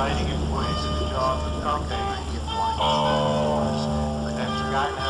inviting employees to the job with cocaine. And forgotten